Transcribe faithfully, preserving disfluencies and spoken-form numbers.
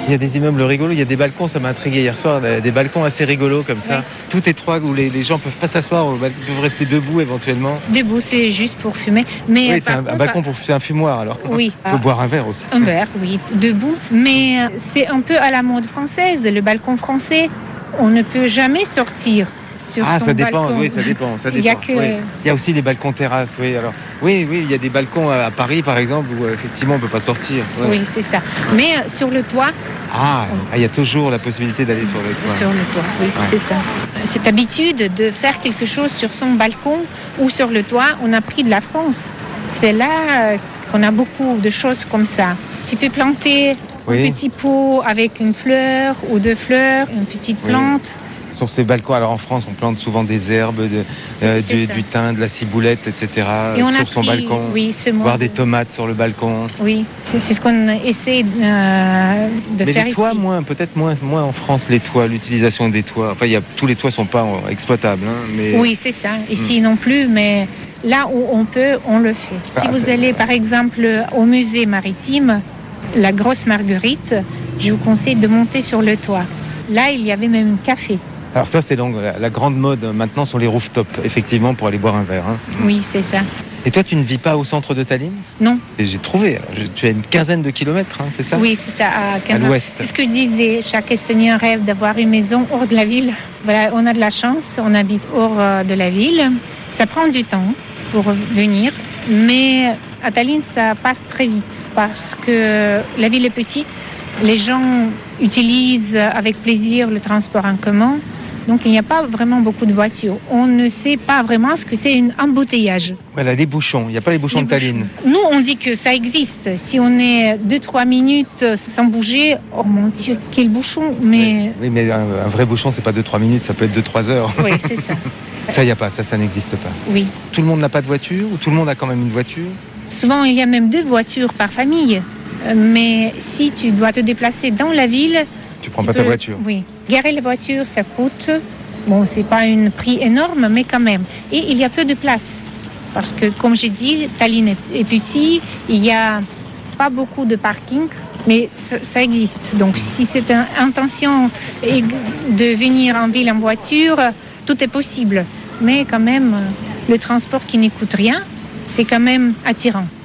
Il y a des immeubles rigolos, il y a des balcons, ça m'a intrigué hier soir, des balcons assez rigolos comme ça, oui. Tout étroit où les, les gens peuvent pas s'asseoir, ils peuvent rester debout éventuellement. Debout, c'est juste pour fumer. Mais oui, c'est un, contre, un balcon pour fumer un fumoir alors. Oui. On peut boire un verre aussi. Un verre, oui, debout. Mais c'est un peu à la mode française, le balcon français. On ne peut jamais sortir. Sur ah, ton ça dépend, balcon. oui, ça dépend. Ça dépend. Il y a que... oui. Il y a aussi des balcons terrasses, oui. Alors, oui, oui, il y a des balcons à Paris, par exemple, où effectivement on ne peut pas sortir. Ouais. Oui, c'est ça. Mais sur le toit... Ah, il y a toujours la possibilité d'aller sur le toit. Sur le toit, oui, ouais. C'est ça. Cette habitude de faire quelque chose sur son balcon ou sur le toit, on a pris de la France. C'est là qu'on a beaucoup de choses comme ça. Tu peux planter oui. un petit pot avec une fleur ou deux fleurs, une petite plante. Oui. Sur ces balcons, alors en France, on plante souvent des herbes, de, euh, du, du thym, de la ciboulette, et cetera. Et on sur a son pris, balcon. Oui, ce voir des tomates sur le balcon. Oui, c'est, c'est ce qu'on essaie euh, de Mais faire les toits, ici. moins, peut-être moins, moins en France, les toits, l'utilisation des toits. Enfin, y a, tous les toits ne sont pas exploitables. Hein, mais... Oui, c'est ça. Ici hmm. non plus, mais là où on peut, on le fait. Ah, si vous c'est... allez, par exemple, au musée maritime, la Grosse Marguerite, je vous conseille de monter sur le toit. Là, il y avait même un café. Alors ça, c'est donc la, la grande mode maintenant sur les rooftops, effectivement, pour aller boire un verre. Hein. Oui, c'est ça. Et toi, tu ne vis pas au centre de Tallinn ? Non. Et j'ai trouvé, alors, je, tu as une quinzaine de kilomètres, hein, c'est ça ? Oui, c'est ça, à quinze à l'ouest. C'est ce que je disais, chaque Estonien rêve d'avoir une maison hors de la ville. Voilà, on a de la chance, on habite hors de la ville. Ça prend du temps pour venir, mais à Tallinn, ça passe très vite parce que la ville est petite, les gens utilisent avec plaisir le transport en commun. Donc, il n'y a pas vraiment beaucoup de voitures. On ne sait pas vraiment ce que c'est un embouteillage. Voilà, les bouchons. Il n'y a pas les bouchons les de Tallinn. Bouchons. Nous, on dit que ça existe. Si on est deux trois minutes sans bouger, oh mon Dieu, quel bouchon. Mais... Oui, oui mais un, un vrai bouchon, ce n'est pas deux trois minutes, ça peut être deux trois heures. Oui, c'est ça. Ça, il n'y a pas, ça, ça n'existe pas. Oui. Tout le monde n'a pas de voiture ou tout le monde a quand même une voiture ? Souvent, il y a même deux voitures par famille. Mais si tu dois te déplacer dans la ville... Tu prends tu pas peux, ta voiture. Oui. Garer la voiture, ça coûte. Bon, c'est pas un prix énorme, mais quand même. Et il y a peu de place. Parce que, comme j'ai dit, Tallinn est, est petit. Il n'y a pas beaucoup de parking, mais ça, ça existe. Donc, si c'est une intention de venir en ville en voiture, tout est possible. Mais quand même, le transport qui ne coûte rien, c'est quand même attirant.